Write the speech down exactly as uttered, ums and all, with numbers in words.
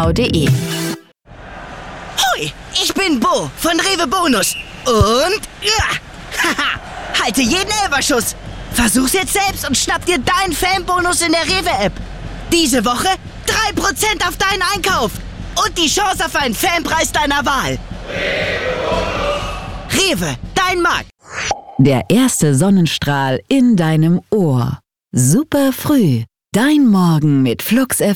de. Hoi, ich bin Bo von Rewe Bonus. Und, ja, haha, halte jeden Elferschuss. Versuch's jetzt selbst und schnapp dir deinen Fanbonus in der Rewe-App. Diese Woche drei Prozent auf deinen Einkauf. Und die Chance auf einen Fanpreis deiner Wahl. Rewe, dein Markt. Der erste Sonnenstrahl in deinem Ohr. Super früh. Dein Morgen mit Flux F